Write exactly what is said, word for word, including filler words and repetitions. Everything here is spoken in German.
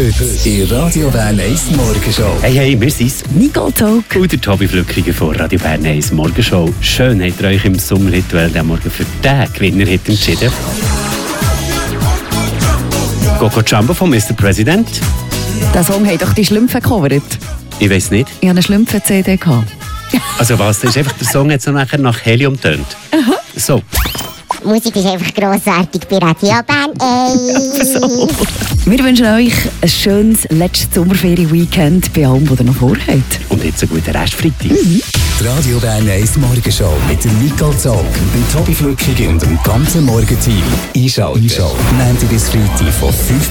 Heute in Radio Bern eins Morgenshow. Hey, hey, wir sind's. Nicole Talk. Und der Tobi Flückiger von Radio Bern eins Morgenshow. Schön habt ihr euch im Sommerritual den Morgen für den Gewinner entschieden. Coco Jumbo von Mister President. Den Song haben doch die Schlümpfe gecovert. Ich weiss nicht. Ich hatte eine Schlümpfe-C D. Also was, das ist einfach der Song jetzt so nachher nach Helium tönt. Aha. So. Die Musik ist einfach grossartig bei Radio Bern eins. So. Wir wünschen euch ein schönes letztes Sommerferien-Weekend bei allem, was ihr noch vorhabt. Und jetzt einen guten Restfreitag. Mhm. Die Radio Bern eins Morgenshow mit dem Nicole Talk, dem Tobi Flückiger und dem ganzen Morgenteam. Einschalten. Einschalten. Montag bis Freitag von fünf